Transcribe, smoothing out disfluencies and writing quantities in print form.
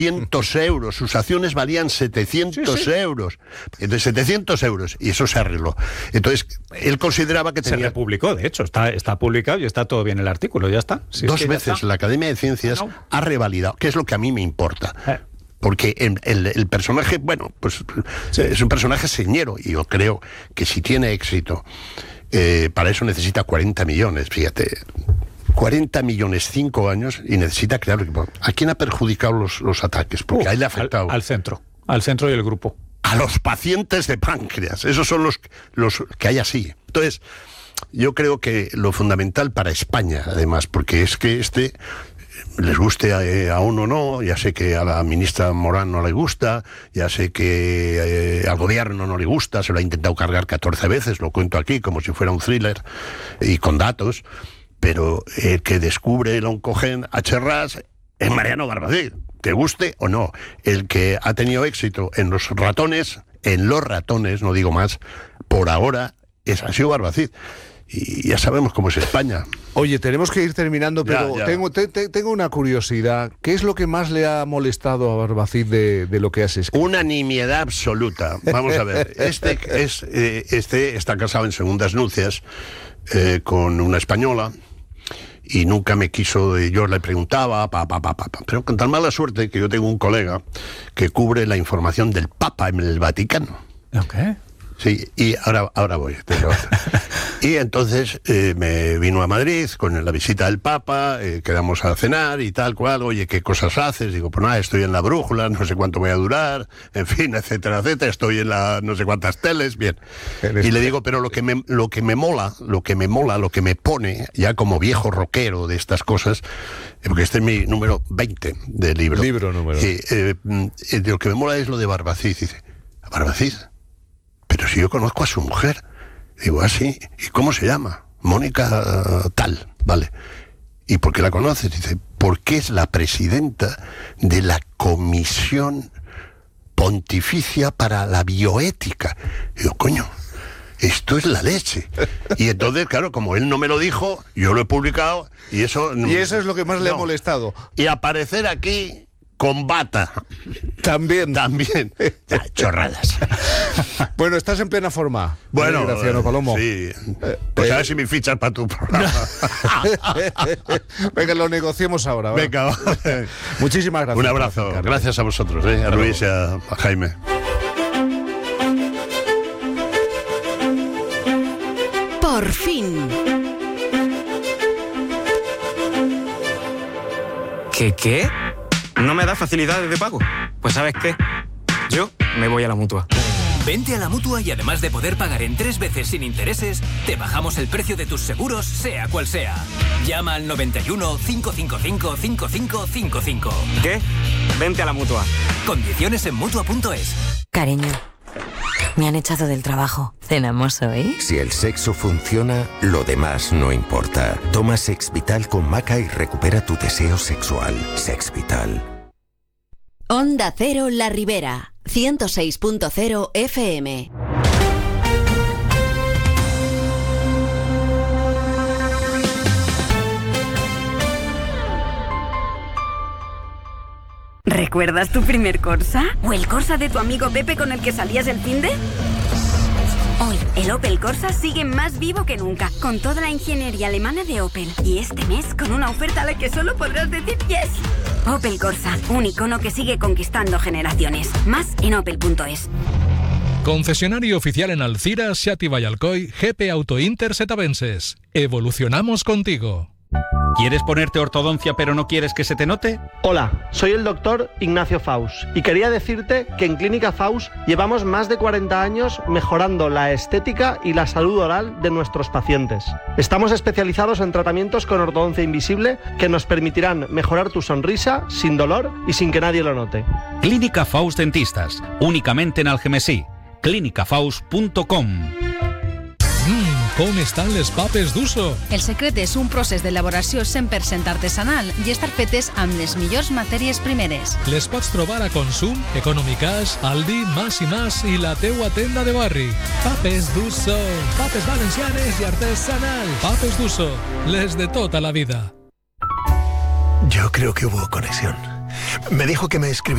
700 euros, sus acciones valían 700 euros. Entonces, 700 euros, y eso se arregló. Entonces, él consideraba que tenía... Se republicó, de hecho, está publicado y está todo bien el artículo, ya está. Dos veces la Academia de Ciencias ha revalidado, que es lo que a mí me importa. Porque el personaje, bueno, pues es un personaje señero, y yo creo que si tiene éxito, para eso necesita 40 millones, fíjate. 40 millones, 5 años, y necesita crear... ¿A quién ha perjudicado los ataques? Porque a él le ha afectado... Al centro y el grupo. A los pacientes de páncreas. Esos son los que hay así. Entonces, yo creo que lo fundamental para España, además, porque es que les guste a uno o no, ya sé que a la ministra Morán no le gusta, ya sé que al gobierno no le gusta, se lo ha intentado cargar 14 veces, lo cuento aquí como si fuera un thriller, y con datos, pero el que descubre el oncogen H-RAS es Mariano Barbacid, te guste o no. El que ha tenido éxito en los ratones, no digo más, por ahora ha sido Barbacid. Y ya sabemos cómo es España. Oye, tenemos que ir terminando, pero Ya. Tengo una curiosidad. ¿Qué es lo que más le ha molestado a Barbacid de lo que has escrito? Una nimiedad absoluta. Vamos a ver. Este está casado en segundas nupcias con una española, y nunca me quiso, yo le preguntaba, pero con tan mala suerte que yo tengo un colega que cubre la información del Papa en el Vaticano. Okay. Sí, y ahora voy. Y entonces me vino a Madrid con la visita del Papa, quedamos a cenar y tal cual. Oye, ¿qué cosas haces? Digo, pues nada, estoy en la brújula, no sé cuánto voy a durar, en fin, etcétera, etcétera. Estoy en no sé cuántas teles, bien. Y le digo, pero lo que me mola, lo que me pone, ya como viejo rockero de estas cosas, porque este es mi número 20 de libro. Lo que me mola es lo de Barbacid. Dice, ¿Barbacid? Pero si yo conozco a su mujer. Digo, sí. ¿Y cómo se llama? Mónica tal, vale. ¿Y por qué la conoces? Dice, porque es la presidenta de la Comisión Pontificia para la Bioética. Digo, coño, esto es la leche. Y entonces, claro, como él no me lo dijo, yo lo he publicado, y eso... Y eso es lo que más le ha molestado. Y aparecer aquí... con bata. También. Ya, chorradas. Bueno, estás en plena forma. Bueno, Graciano Palomo. Sí. Pues a ver si me fichas para tu programa. Venga, lo negociemos ahora. ¿vale? Venga. Muchísimas gracias. Un abrazo. Gracias a vosotros, a Luis y a Jaime. Por fin. ¿Qué? ¿No me da facilidades de pago? Pues ¿sabes qué? Yo me voy a la Mutua. Vente a la Mutua y además de poder pagar en 3 veces sin intereses, te bajamos el precio de tus seguros, sea cual sea. Llama al 91 555 5555. ¿Qué? Vente a la Mutua. Condiciones en Mutua.es. Cariño, me han echado del trabajo. ¿Cenamos hoy? Si el sexo funciona, lo demás no importa. Toma Sex Vital con Maca y recupera tu deseo sexual. Sex Vital. Onda Cero La Ribera, 106.0 FM. ¿Recuerdas tu primer Corsa? ¿O el Corsa de tu amigo Pepe con el que salías el finde? Hoy, el Opel Corsa sigue más vivo que nunca, con toda la ingeniería alemana de Opel. Y este mes, con una oferta a la que solo podrás decir yes. Opel Corsa, un icono que sigue conquistando generaciones. Más en opel.es. Concesionario oficial en Alcira, Seat y Vallalcoy, GP Auto Inter Setavenses. Evolucionamos contigo. ¿Quieres ponerte ortodoncia pero no quieres que se te note? Hola, soy el doctor Ignacio Faus y quería decirte que en Clínica Faus llevamos más de 40 años mejorando la estética y la salud oral de nuestros pacientes. Estamos especializados en tratamientos con ortodoncia invisible que nos permitirán mejorar tu sonrisa sin dolor y sin que nadie lo note. Clínica Faus Dentistas, únicamente en Algemesí. clinicafaus.com. Com estan les papes d'uso? El secret és un procés d'elaboració 100% artesanal i estar fetes amb les millors matèries primeres. Les pots trobar a Consum, Economicash, Aldi, Mas i Mas i la teua tenda de barri. Papes d'uso, papes valencianes i artesanal. Papes d'uso, les de tota la vida. Yo creo que hubo conexión. Me dijo que me escribiría.